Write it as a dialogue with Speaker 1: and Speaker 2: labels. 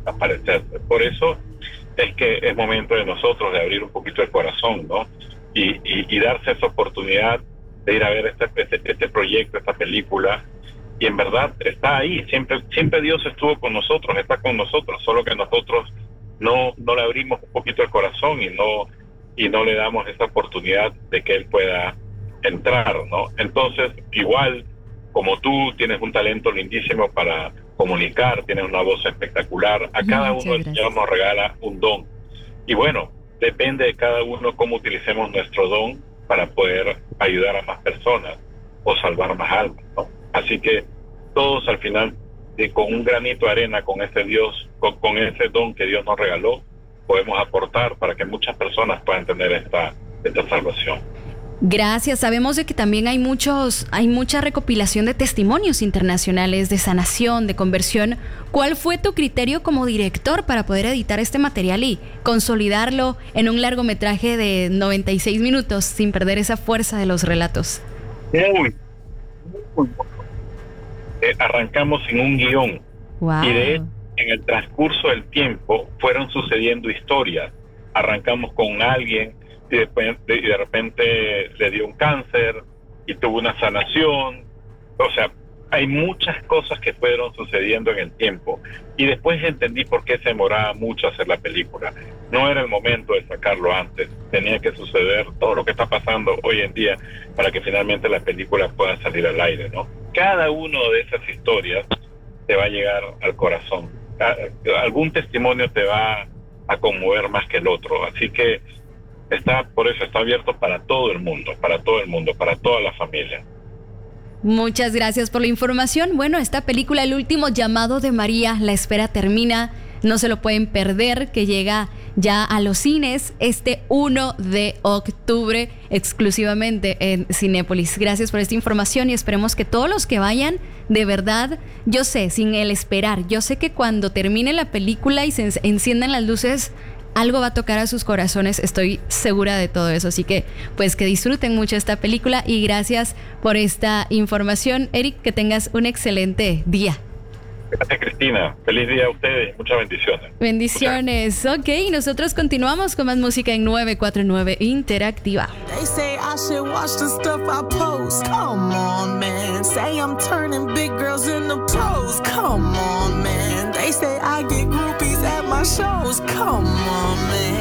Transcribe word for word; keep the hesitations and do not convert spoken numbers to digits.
Speaker 1: aparecerse. Por eso es que es momento de nosotros de abrir un poquito el corazón, ¿no? Y, y, y darse esa oportunidad de ir a ver este, este, este proyecto, esta película, y en verdad está ahí, siempre, siempre Dios estuvo con nosotros, está con nosotros, solo que nosotros no, no le abrimos un poquito el corazón y no, y no le damos esa oportunidad de que Él pueda entrar, ¿no? Entonces, igual, como tú tienes un talento lindísimo para comunicar, tienes una voz espectacular, a cada uno el Señor nos regala un don. Y bueno, depende de cada uno cómo utilicemos nuestro don para poder ayudar a más personas o salvar más almas, ¿no? Así que todos al final, de, con un granito de arena, con ese Dios, con, con ese don que Dios nos regaló, podemos aportar para que muchas personas puedan tener esta, esta salvación.
Speaker 2: Gracias. Sabemos de que también hay muchos, hay mucha recopilación de testimonios internacionales de sanación, de conversión. ¿Cuál fue tu criterio como director para poder editar este material y consolidarlo en un largometraje de noventa y seis minutos sin perder esa fuerza de los relatos?
Speaker 1: Muy, muy eh, arrancamos sin un guión.
Speaker 2: Wow.
Speaker 1: Y de hecho, en el transcurso del tiempo fueron sucediendo historias. Arrancamos con alguien y después de, y de repente le dio un cáncer y tuvo una sanación. O sea, hay muchas cosas que fueron sucediendo en el tiempo y después entendí por qué se demoraba mucho hacer la película. No era el momento de sacarlo antes, tenía que suceder todo lo que está pasando hoy en día para que finalmente la película pueda salir al aire, ¿no? Cada una de esas historias te va a llegar al corazón, algún testimonio te va a conmover más que el otro, así que está, por eso está abierto para todo el mundo, para todo el mundo, para toda la familia.
Speaker 2: Muchas gracias por la información. Bueno, esta película, El último llamado de María, la espera termina, no se lo pueden perder, que llega ya a los cines este uno de octubre exclusivamente en Cinépolis. Gracias por esta información y esperemos que todos los que vayan, de verdad, yo sé, sin el esperar, yo sé que cuando termine la película y se enciendan las luces, algo va a tocar a sus corazones, estoy segura de todo eso, así que pues que disfruten mucho esta película y gracias por esta información. Eric, que tengas un excelente día.
Speaker 1: Gracias, Cristina, feliz día a ustedes, muchas bendiciones.
Speaker 2: Bendiciones, ok, nosotros continuamos con más música en nueve cuatro nueve Interactiva.
Speaker 3: They say I should watch the stuff I post, come on man, say I'm turning big girls into pros, come on man, they say I get groupies at my shows, come on man.